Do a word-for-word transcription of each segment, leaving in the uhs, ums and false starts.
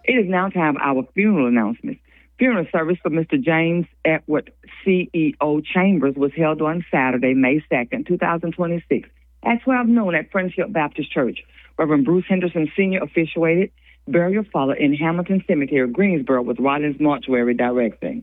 It is now time for our funeral announcements. Funeral service for Mister James Edward C E O Chambers was held on Saturday, May second, twenty twenty-six at twelve noon at Friendship Baptist Church. Reverend Bruce Henderson Senior officiated. Burial followed in Hamilton Cemetery, Greensboro, with Rollins Mortuary directing.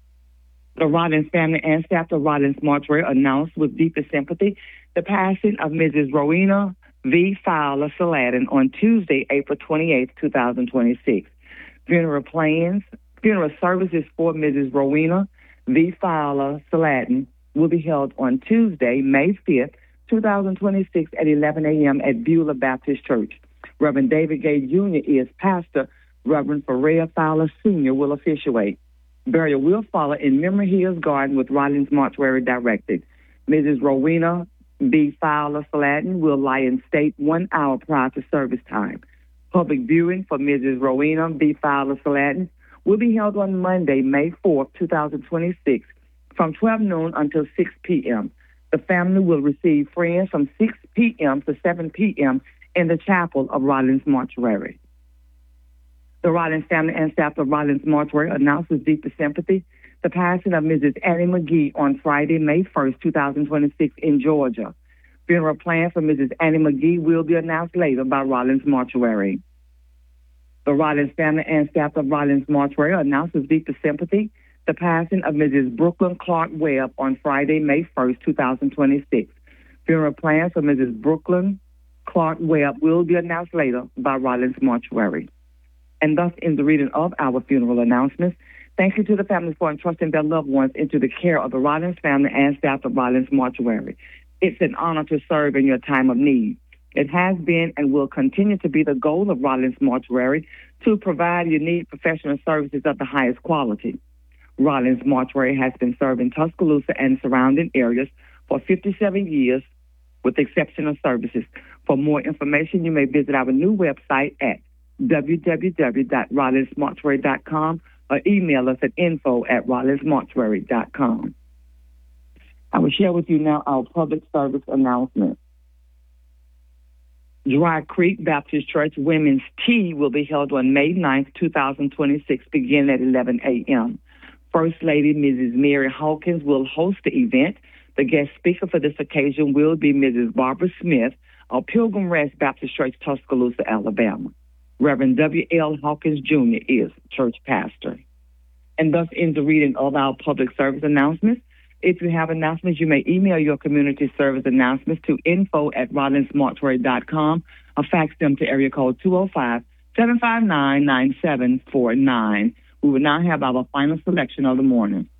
The Rollins family and staff of Rollins Mortuary announced with deepest sympathy the passing of Missus Rowena V. Fowler Saladin on Tuesday, April twenty-eighth, twenty twenty-six. Funeral plans, funeral services for Missus Rowena V. Fowler Saladin will be held on Tuesday, May fifth, twenty twenty-six at eleven a.m. at Beulah Baptist Church. Reverend David Gay Junior is pastor. Reverend Ferreira Fowler Senior will officiate. Burial will follow in Memory Hills Garden with Rollins Mortuary directed. Missus Rowena B. Fowler Saladin will lie in state one hour prior to service time. Public viewing for Missus Rowena B. Fowler Saladin will be held on Monday, May fourth, twenty twenty-six, from twelve noon until six p.m. The family will receive friends from six p.m. to seven p.m. in the chapel of Rollins Mortuary. The Rollins family and staff of Rollins Mortuary announced with deepest sympathy the passing of Missus Annie McGee on Friday, May first, twenty twenty-six in Georgia. Funeral plan for Missus Annie McGee will be announced later by Rollins Mortuary. The Rollins family and staff of Rollins Mortuary announced with deepest sympathy the passing of Missus Brooklyn Clark Webb on Friday, May first, twenty twenty-six. Funeral plans for Missus Brooklyn Clark Webb will be announced later by Rollins Mortuary. And thus ends the reading of our funeral announcements. Thank you to the families for entrusting their loved ones into the care of the Rollins family and staff of Rollins Mortuary. It's an honor to serve in your time of need. It has been and will continue to be the goal of Rollins Mortuary to provide unique professional services of the highest quality. Rollins Mortuary has been serving Tuscaloosa and surrounding areas for fifty-seven years with exceptional services. For more information, you may visit our new website at w w w dot rollins mortuary dot com or email us at info at rollins mortuary dot com. I will share with you now our public service announcement. Dry Creek Baptist Church Women's Tea will be held on May ninth, twenty twenty-six, beginning at eleven a.m. First Lady Missus Mary Hawkins will host the event. The guest speaker for this occasion will be Missus Barbara Smith of Pilgrim Rest Baptist Church, Tuscaloosa, Alabama. Reverend W L Hawkins Junior is church pastor. And thus ends the reading of our public service announcements. If you have announcements, you may email your community service announcements to info at rollins mortuary dot com or fax them to area code two oh five, seven five nine, nine seven four nine. We will now have our final selection of the morning.